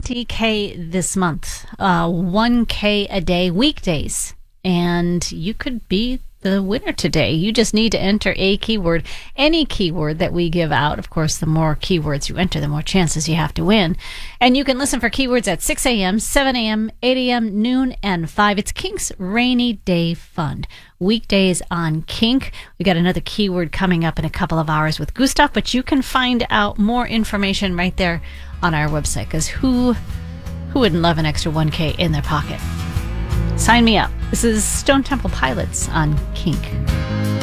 20K this month, 1K a day, weekdays. And you could be the winner today. You just need to enter a keyword, any keyword that we give out. Of course, the more keywords you enter, the more chances you have to win. And you can listen for keywords at 6 a.m., 7 a.m., 8 a.m., noon, and 5. It's Kink's Rainy Day Fund. Weekdays on Kink. We got another keyword coming up in a couple of hours with Gustav, but you can find out more information right there on our website, because who wouldn't love an extra 1K in their pocket? Sign me up. This is Stone Temple Pilots on Kink.